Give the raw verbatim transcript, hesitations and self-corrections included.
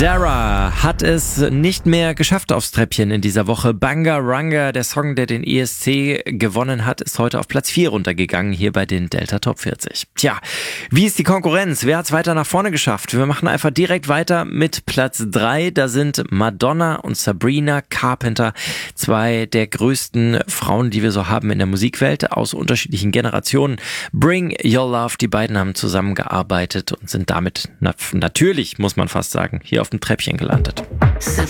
Dara hat es nicht mehr geschafft aufs Treppchen in dieser Woche. Bangaranga, der Song, der den E S C gewonnen hat, ist heute auf Platz vier runtergegangen, hier bei den Delta Top vierzig. Tja, wie ist die Konkurrenz? Wer hat es weiter nach vorne geschafft? Wir machen einfach direkt weiter mit Platz drei. Da sind Madonna und Sabrina Carpenter, zwei der größten Frauen, die wir so haben in der Musikwelt, aus unterschiedlichen Generationen. Bring Your Love, die beiden haben zusammengearbeitet und sind damit na- natürlich, muss man fast sagen, hier auf dem Treppchen gelandet. Sabrina